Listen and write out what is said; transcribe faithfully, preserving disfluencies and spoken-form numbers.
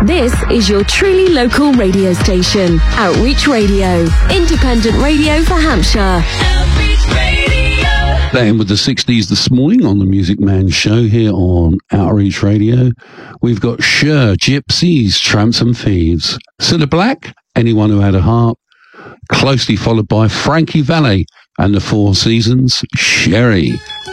This is your truly local radio station, Outreach Radio. Independent radio for Hampshire. Outreach Radio. Playing with the sixties this morning on the Music Man Show here on Outreach Radio. We've got Cher, Gypsies, Tramps and Thieves. Cilla Black, Anyone Who Had a Heart. Closely followed by Frankie Valli and the Four Seasons, Sherry.